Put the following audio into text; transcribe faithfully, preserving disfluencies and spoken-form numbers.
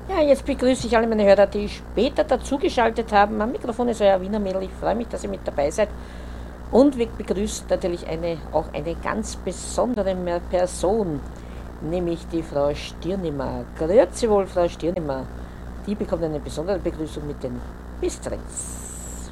Ja, jetzt begrüße ich alle meine Hörer, die später dazugeschaltet haben. Am Mikrofon ist euer Wiener Mädel. Ich freue mich, dass ihr mit dabei seid. Und wir begrüßen natürlich eine, auch eine ganz besondere Person, nämlich die Frau Stirnimer. Grüezi wohl, Frau Stirnimer. Die bekommt eine besondere Begrüßung mit den Bistritz.